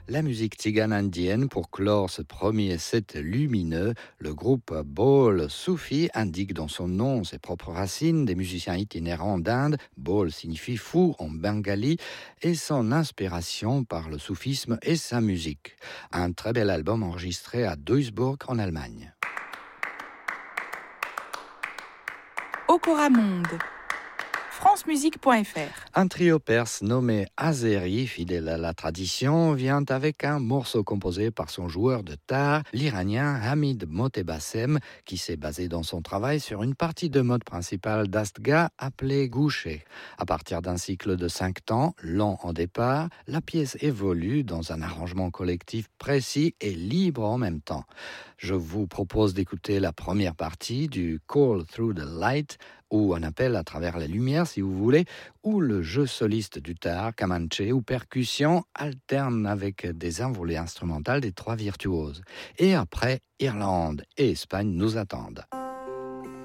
La musique tzigane indienne pour clore ce premier set lumineux. Le groupe Baul Soufi indique dans son nom ses propres racines, des musiciens itinérants d'Inde. Baul signifie fou en bengali et son inspiration par le soufisme et sa musique. Un très bel album enregistré à Duisburg en Allemagne. Okora Monde. francemusique.fr. Un trio perse nommé Azeri, fidèle à la tradition, vient avec un morceau composé par son joueur de tar, l'Iranien Hamid Motebassem, qui s'est basé dans son travail sur une partie de mode principale d'Astga appelée Gouché. À partir d'un cycle de 5 temps, lent en départ, la pièce évolue dans un arrangement collectif précis et libre en même temps. Je vous propose d'écouter la première partie du Call Through the Light, ou un appel à travers la lumière si vous voulez, où le jeu soliste du tar, kamanche ou percussion alterne avec des envolées instrumentales des trois virtuoses. Et après, Irlande et Espagne nous attendent.